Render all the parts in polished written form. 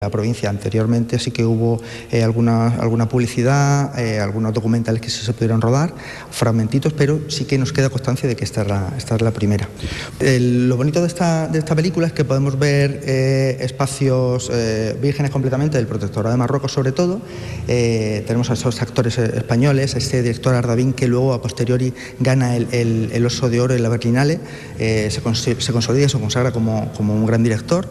La provincia anteriormente sí que hubo alguna publicidad, algunos documentales que sí se pudieron rodar, fragmentitos, pero sí que nos queda constancia de que esta es la primera. Lo bonito de esta película es que podemos ver espacios vírgenes completamente del Protectorado de Marruecos, sobre todo. Tenemos a esos actores españoles, este director Ardavín, que luego a posteriori gana el Oso de Oro en la Berlinale, se consolida, se consagra como un gran director.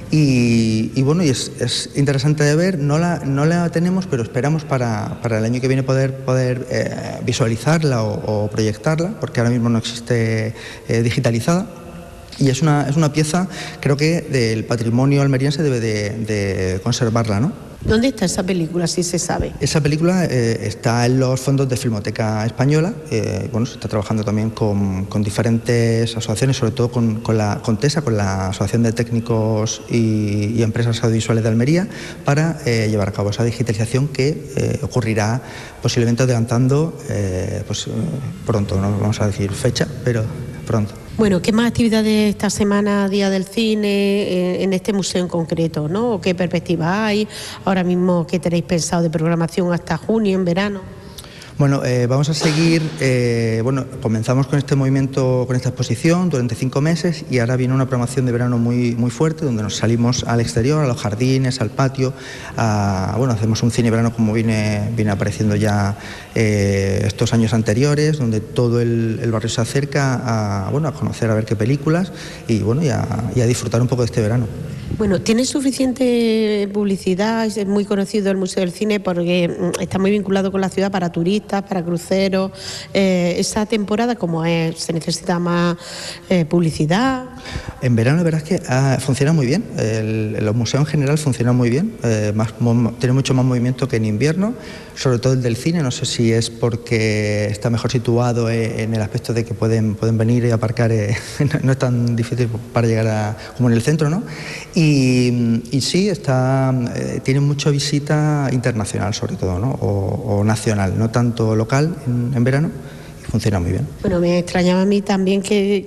Y bueno, y es interesante de ver, no la tenemos, pero esperamos para el año que viene poder visualizarla o proyectarla, porque ahora mismo no existe digitalizada. Y es una pieza, creo que del patrimonio almeriense debe de conservarla, ¿no? ¿Dónde está esa película, si se sabe? Esa película está en los fondos de Filmoteca Española. Bueno, se está trabajando también con diferentes asociaciones, sobre todo con TESA, con la Asociación de Técnicos y Empresas Audiovisuales de Almería, para llevar a cabo esa digitalización que ocurrirá posiblemente adelantando pronto, no vamos a decir fecha, pero pronto. Bueno, ¿qué más actividades esta semana, Día del Cine, en este museo en concreto, ¿no? ¿O qué perspectivas hay? Ahora mismo, ¿qué tenéis pensado de programación hasta junio, en verano? Bueno, vamos a seguir, comenzamos con este movimiento, con esta exposición durante 5 meses, y ahora viene una programación de verano muy fuerte, donde nos salimos al exterior, a los jardines, al patio, hacemos un cine verano como viene apareciendo ya estos años anteriores, donde todo el barrio se acerca a conocer, a ver qué películas y a disfrutar un poco de este verano. Bueno, ¿tiene suficiente publicidad? Es muy conocido el Museo del Cine porque está muy vinculado con la ciudad para turistas, para cruceros. Esa temporada, ¿cómo es? ¿Se necesita más publicidad? En verano la verdad es que funciona muy bien. Los museos en general funcionan muy bien. Tiene mucho más movimiento que en invierno, sobre todo el del cine. No sé si es porque está mejor situado en el aspecto de que pueden venir y aparcar. No es tan difícil para llegar como en el centro, ¿no? Y sí, tiene mucha visita internacional, sobre todo, ¿no? O nacional, no tanto local en verano. Funciona muy bien. Bueno, me extrañaba a mí también que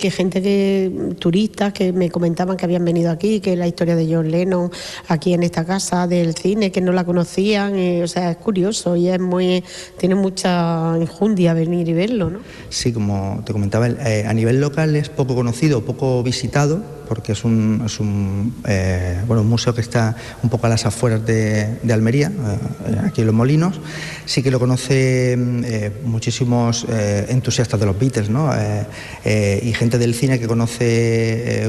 turistas que me comentaban que habían venido aquí, que la historia de John Lennon aquí en esta casa del cine, que no la conocían, es curioso y tiene mucha enjundia venir y verlo, ¿no? Sí, como te comentaba, a nivel local es poco conocido, poco visitado, porque es un museo que está un poco a las afueras de Almería, aquí en Los Molinos. Sí que lo conocen muchísimos entusiastas de los Beatles, ¿no? Y gente del cine que conoce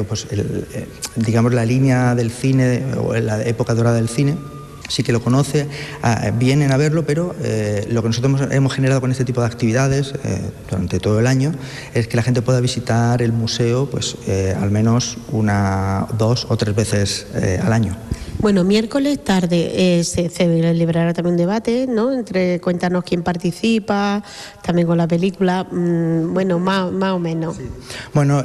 digamos la línea del cine o la época dorada del cine. Sí que lo conoce, vienen a verlo, pero lo que nosotros hemos generado con este tipo de actividades durante todo el año es que la gente pueda visitar el museo al menos 1, 2 o 3 veces al año. Bueno, miércoles tarde se celebrará también un debate, ¿no? Cuéntanos quién participa, también con la película, más o menos. Sí. Bueno,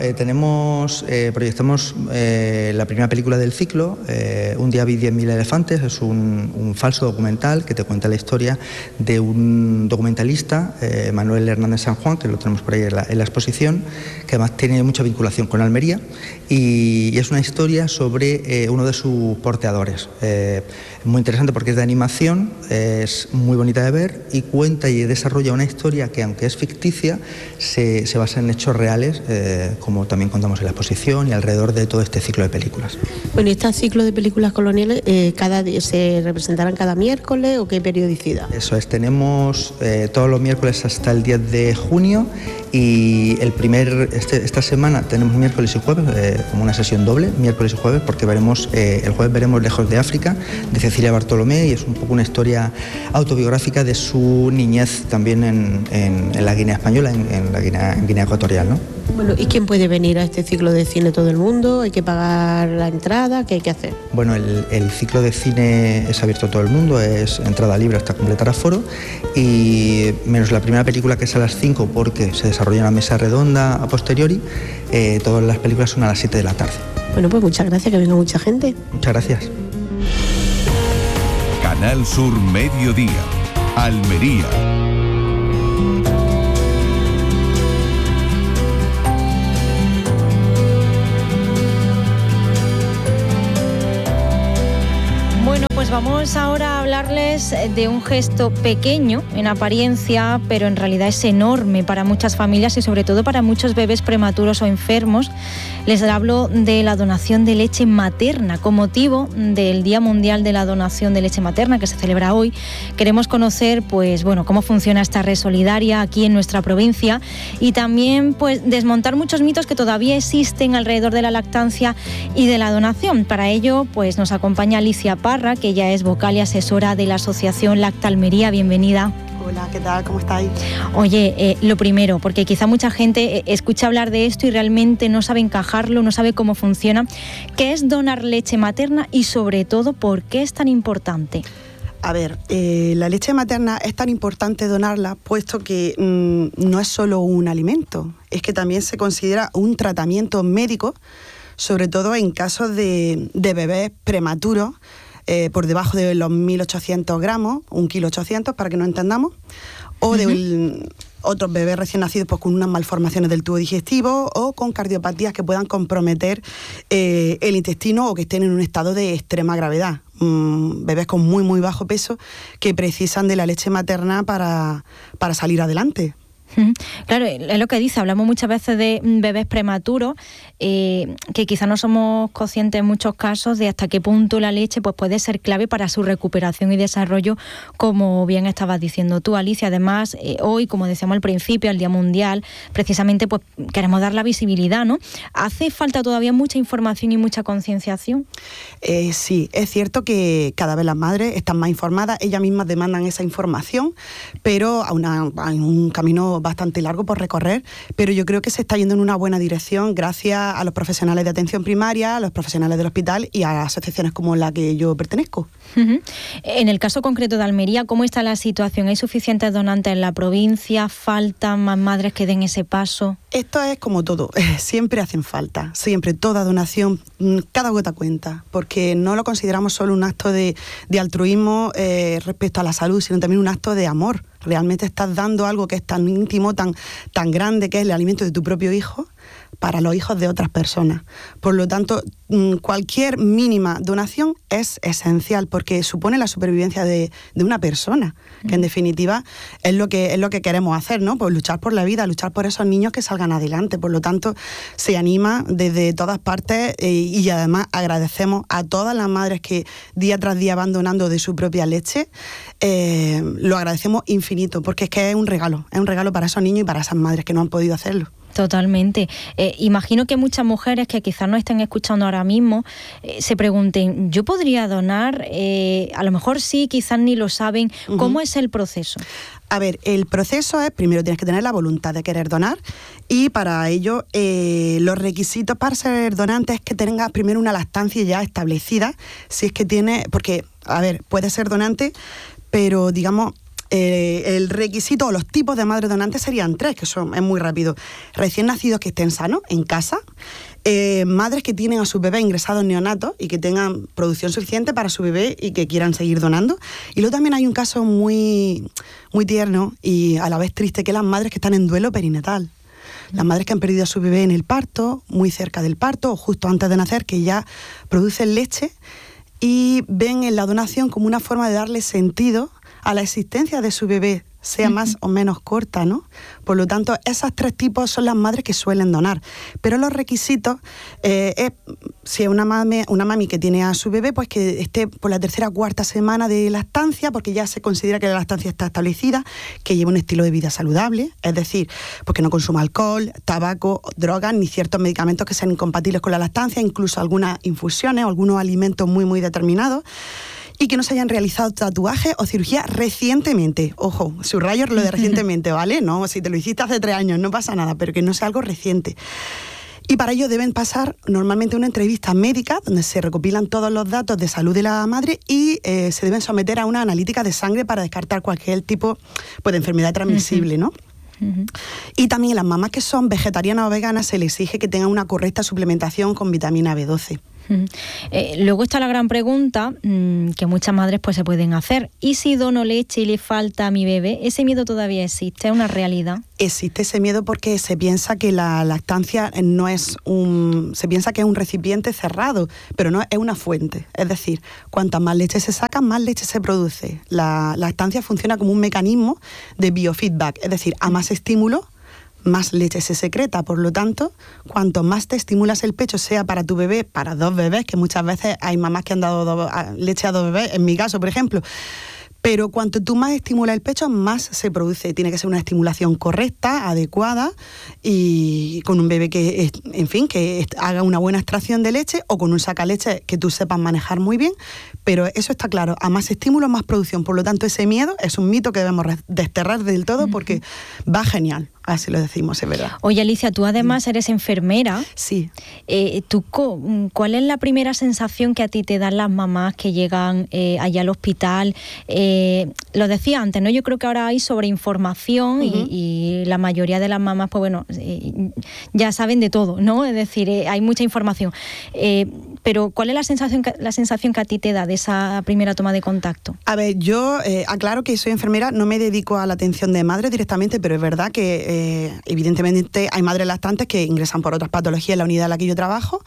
proyectamos la primera película del ciclo, Un día vi 10.000 elefantes. Es un falso documental que te cuenta la historia de un documentalista, Manuel Hernández San Juan, que lo tenemos por ahí en la exposición, que además tiene mucha vinculación con Almería, y es una historia sobre uno de sus porteadores. Muy interesante porque es de animación, es muy bonita de ver y cuenta y desarrolla una historia que, aunque es ficticia, se basa en hechos reales, como también contamos en la exposición y alrededor de todo este ciclo de películas. Bueno, ¿y este ciclo de películas coloniales se representarán cada miércoles o qué periodicidad? Eso es, tenemos todos los miércoles hasta el 10 de junio y esta semana tenemos miércoles y jueves, como una sesión doble, miércoles y jueves, porque el jueves veremos Lejos de África, de Cecilia Bartolomé, y es un poco una historia autobiográfica de su niñez también en la Guinea española, en Guinea Ecuatorial, ¿no? Bueno, ¿y quién puede venir a este ciclo de cine? ¿Todo el mundo? ¿Hay que pagar la entrada? ¿Qué hay que hacer? Bueno, el ciclo de cine es abierto a todo el mundo, es entrada libre hasta completar aforo, y menos la primera película, que es a las 5, porque se desarrolla una mesa redonda a posteriori. Todas las películas son a las 7 de la tarde. Bueno, pues muchas gracias, que venga mucha gente. Muchas gracias. Canal Sur Mediodía, Almería. Pues vamos ahora a hablarles de un gesto pequeño en apariencia, pero en realidad es enorme para muchas familias y sobre todo para muchos bebés prematuros o enfermos. Les hablo de la donación de leche materna. Con motivo del Día Mundial de la Donación de Leche Materna, que se celebra hoy, queremos conocer cómo funciona esta red solidaria aquí en nuestra provincia y también desmontar muchos mitos que todavía existen alrededor de la lactancia y de la donación. Para ello nos acompaña Alicia Parra, que ella es vocal y asesora de la asociación Lacta Almería. Bienvenida. Hola, ¿qué tal? ¿Cómo estáis? Oye, lo primero, porque quizá mucha gente escucha hablar de esto y realmente no sabe encajarlo, no sabe cómo funciona. ¿Qué es donar leche materna y sobre todo por qué es tan importante? A ver, la leche materna es tan importante donarla puesto que no es solo un alimento, es que también se considera un tratamiento médico, sobre todo en casos de bebés prematuros, por debajo de los 1.800 gramos, 1,8 kg para que nos entendamos, o de otros bebés recién nacidos con unas malformaciones del tubo digestivo o con cardiopatías que puedan comprometer el intestino o que estén en un estado de extrema gravedad. Bebés con muy, muy bajo peso que precisan de la leche materna para salir adelante. Claro, es lo que dice, hablamos muchas veces de bebés prematuros, que quizá no somos conscientes en muchos casos de hasta qué punto la leche puede ser clave para su recuperación y desarrollo, como bien estabas diciendo tú, Alicia. Además, hoy, como decíamos al principio, el Día Mundial, precisamente queremos dar la visibilidad, ¿no? ¿Hace falta todavía mucha información y mucha concienciación? Sí, es cierto que cada vez las madres están más informadas, ellas mismas demandan esa información, pero hay un camino bastante largo por recorrer, pero yo creo que se está yendo en una buena dirección gracias a los profesionales de atención primaria, a los profesionales del hospital y a asociaciones como la que yo pertenezco. En el caso concreto de Almería, ¿cómo está la situación? ¿Hay suficientes donantes en la provincia? ¿Faltan más madres que den ese paso? Esto es como todo, siempre hacen falta, siempre, toda donación, cada gota cuenta, porque no lo consideramos solo un acto de altruismo respecto a la salud, sino también un acto de amor. Realmente estás dando algo que es tan íntimo, tan grande, que es el alimento de tu propio hijo, para los hijos de otras personas. Por lo tanto, cualquier mínima donación es esencial porque supone la supervivencia de una persona, que en definitiva es lo que queremos hacer, ¿no? Pues luchar por la vida, luchar por esos niños que salgan adelante. Por lo tanto, se anima desde todas partes y además agradecemos a todas las madres que día tras día van donando de su propia leche. Lo agradecemos infinito porque es que es un regalo para esos niños y para esas madres que no han podido hacerlo. Totalmente. Imagino que muchas mujeres que quizás no estén escuchando ahora mismo se pregunten, ¿yo podría donar? A lo mejor sí, quizás ni lo saben. ¿Cómo es el proceso? A ver, el proceso es, primero tienes que tener la voluntad de querer donar y para ello los requisitos para ser donante es que tengas primero una lactancia ya establecida, si es que tiene, porque, a ver, puedes ser donante, pero digamos... el requisito o los tipos de madres donantes serían 3, que es muy rápido. Recién nacidos que estén sanos en casa, madres que tienen a su bebé ingresados neonatos y que tengan producción suficiente para su bebé y que quieran seguir donando. Y luego también hay un caso muy, muy tierno y a la vez triste, que las madres que están en duelo perinatal. Las madres que han perdido a su bebé en el parto, muy cerca del parto o justo antes de nacer, que ya producen leche y ven en la donación como una forma de darle sentido a la existencia de su bebé, sea más o menos corta, ¿no? Por lo tanto, esos 3 tipos son las madres que suelen donar. Pero los requisitos es, si es una mami que tiene a su bebé, pues que esté por la 3ª o 4ª semana de lactancia, porque ya se considera que la lactancia está establecida, que lleve un estilo de vida saludable, es decir, pues que no consuma alcohol, tabaco, drogas, ni ciertos medicamentos que sean incompatibles con la lactancia, incluso algunas infusiones o algunos alimentos muy, muy determinados. Y que no se hayan realizado tatuajes o cirugía recientemente. Ojo, subrayo lo de recientemente, ¿vale? No, si te lo hiciste hace 3 años no pasa nada, pero que no sea algo reciente. Y para ello deben pasar normalmente una entrevista médica donde se recopilan todos los datos de salud de la madre y se deben someter a una analítica de sangre para descartar cualquier tipo de enfermedad transmisible, ¿no? Y también a las mamás que son vegetarianas o veganas se les exige que tengan una correcta suplementación con vitamina B12. Luego está la gran pregunta que muchas madres pues se pueden hacer. ¿Y si dono leche y le falta a mi bebé? ¿Ese miedo todavía existe? ¿Es una realidad? Existe ese miedo porque se piensa que la lactancia se piensa que es un recipiente cerrado, pero no, es una fuente. Es decir, cuantas más leche se saca, más leche se produce. La lactancia funciona como un mecanismo de biofeedback, es decir, a más estímulo, más leche se secreta. Por lo tanto, cuanto más te estimulas el pecho, sea para tu bebé, para 2 bebés, que muchas veces hay mamás que han dado leche a 2 bebés, en mi caso, por ejemplo, pero cuanto tú más estimulas el pecho, más se produce. Tiene que ser una estimulación correcta, adecuada, y con un bebé que haga una buena extracción de leche, o con un sacaleche que tú sepas manejar muy bien. Pero eso está claro, a más estímulo, más producción. Por lo tanto, ese miedo es un mito que debemos desterrar del todo, porque va genial. Así lo decimos, es verdad. Oye, Alicia, tú además eres enfermera. Sí. ¿Cuál es la primera sensación que a ti te dan las mamás que llegan allá al hospital? Lo decía antes, ¿no? Yo creo que ahora hay sobreinformación y la mayoría de las mamás, pues bueno, ya saben de todo, ¿no? Es decir, hay mucha información. Pero ¿cuál es la sensación que a ti te da de esa primera toma de contacto? A ver, yo aclaro que soy enfermera, no me dedico a la atención de madres directamente, pero es verdad que evidentemente hay madres lactantes que ingresan por otras patologías en la unidad en la que yo trabajo,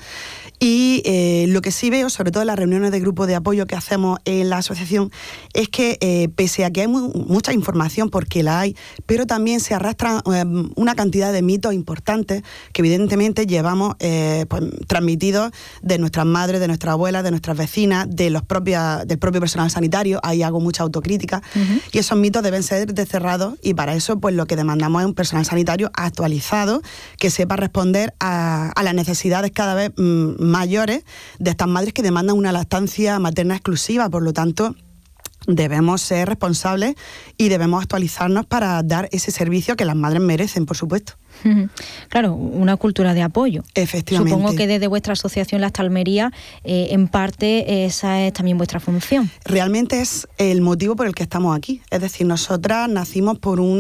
y lo que sí veo, sobre todo en las reuniones de grupo de apoyo que hacemos en la asociación, es que pese a que hay mucha información, porque la hay, pero también se arrastran una cantidad de mitos importantes que evidentemente llevamos transmitidos de nuestras madres, de nuestras abuelas, de nuestras vecinas, del propio personal sanitario. Ahí hago mucha autocrítica, y esos mitos deben ser desterrados, y para eso pues lo que demandamos es un personal sanitario actualizado que sepa responder a las necesidades cada vez mayores de estas madres que demandan una lactancia materna exclusiva. Por lo tanto, debemos ser responsables y debemos actualizarnos para dar ese servicio que las madres merecen, por supuesto. Claro, una cultura de apoyo. Efectivamente. Supongo que desde vuestra asociación Lactalmería, en parte esa es también vuestra función. Realmente es el motivo por el que estamos aquí. Es decir, nosotras nacimos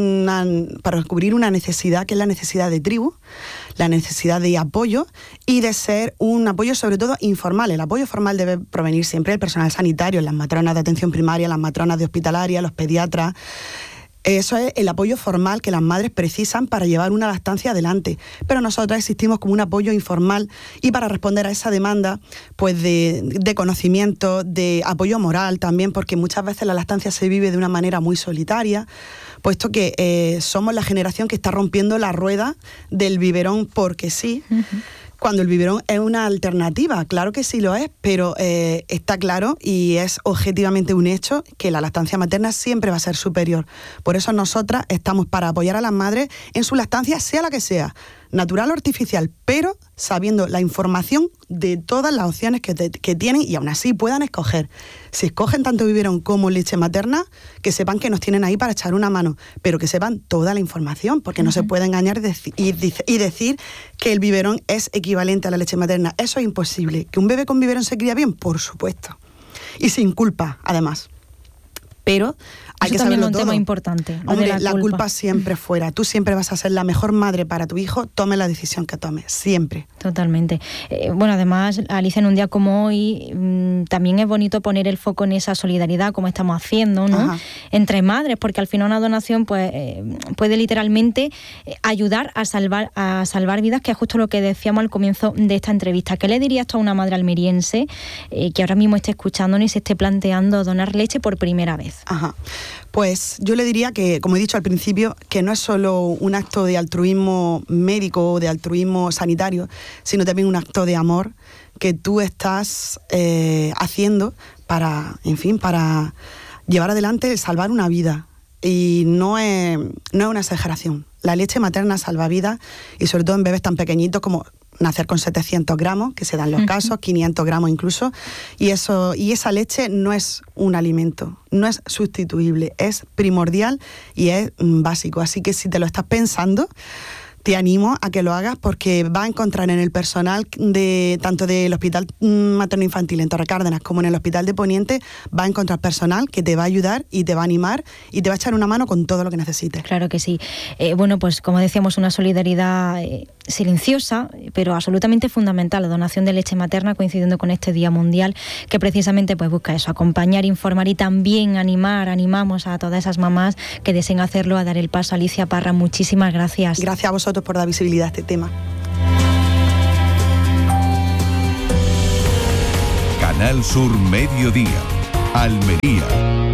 para cubrir una necesidad, que es la necesidad de tribu, la necesidad de apoyo, y de ser un apoyo sobre todo informal. El apoyo formal debe provenir siempre del personal sanitario, las matronas de atención primaria, las matronas de hospitalaria, los pediatras. Eso es el apoyo formal que las madres precisan para llevar una lactancia adelante. Pero nosotras existimos como un apoyo informal, y para responder a esa demanda pues de conocimiento, de apoyo moral también, porque muchas veces la lactancia se vive de una manera muy solitaria, puesto que somos la generación que está rompiendo la rueda del biberón porque sí. Cuando el biberón es una alternativa, claro que sí lo es, pero está claro y es objetivamente un hecho que la lactancia materna siempre va a ser superior. Por eso nosotras estamos para apoyar a las madres en su lactancia, sea la que sea, natural o artificial, pero sabiendo la información de todas las opciones que tienen, y aún así puedan escoger. Si escogen tanto biberón como leche materna, que sepan que nos tienen ahí para echar una mano, pero que sepan toda la información, porque no se puede engañar y decir que el biberón es equivalente a la leche materna. Eso es imposible. ¿Que un bebé con biberón se cría bien? Por supuesto. Y sin culpa, además. Pero hay que saberlo todo. Es un tema importante. Hombre, la culpa siempre fuera. Tú siempre vas a ser la mejor madre para tu hijo, tome la decisión que tome, siempre. Totalmente. Bueno, además, Alicia, en un día como hoy, también es bonito poner el foco en esa solidaridad, como estamos haciendo, ¿no? Ajá. Entre madres, porque al final una donación pues puede literalmente ayudar a salvar vidas, que es justo lo que decíamos al comienzo de esta entrevista. ¿Qué le dirías tú a una madre almeriense que ahora mismo esté escuchándonos y se esté planteando donar leche por primera vez? Ajá. Pues yo le diría que, como he dicho al principio, que no es solo un acto de altruismo médico o de altruismo sanitario, sino también un acto de amor que tú estás haciendo para llevar adelante, salvar una vida. Y no es una exageración. La leche materna salva vidas, y sobre todo en bebés tan pequeñitos como nacer con 700 gramos, que se dan los casos, 500 gramos incluso, y esa leche no es un alimento, no es sustituible, es primordial y es básico. Así que si te lo estás pensando, te animo a que lo hagas, porque va a encontrar en el personal tanto del Hospital Materno-Infantil en Torrecárdenas como en el Hospital de Poniente, va a encontrar personal que te va a ayudar y te va a animar y te va a echar una mano con todo lo que necesites. Claro que sí. Bueno, pues como decíamos, una solidaridad silenciosa, pero absolutamente fundamental, la donación de leche materna, coincidiendo con este Día Mundial, que precisamente pues busca eso, acompañar, informar y también animamos a todas esas mamás que deseen hacerlo a dar el paso. Alicia Parra, muchísimas gracias. Gracias a vosotros por dar visibilidad a este tema. Canal Sur Mediodía, Almería.